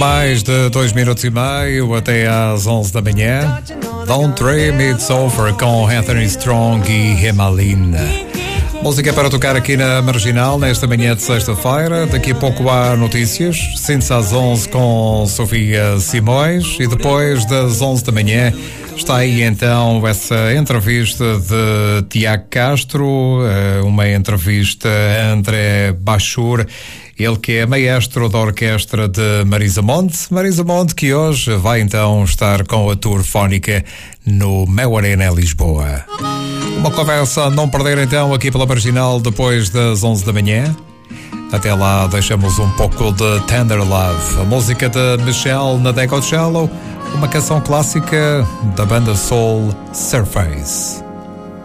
mais de 2 minutos e meio até às 11 da manhã. Don't Dream It's Over com Anthony Strong e Emalina. Música para tocar aqui na Marginal nesta manhã de sexta-feira. Daqui a pouco há notícias, sinta-se às 11 com Sofia Simões e depois das 11 da manhã está aí então essa entrevista de Tiago Castro, uma entrevista a André Bachur, ele que é maestro da orquestra de Marisa Monte, que hoje vai então estar com a tour fónica no Mel Arena em Lisboa. Uma conversa a não perder então aqui pela Marginal depois das 11 da manhã. Até lá deixamos um pouco de Tender Love, a música de Michelle Nadeco-Cello, uma canção clássica da banda soul Surface.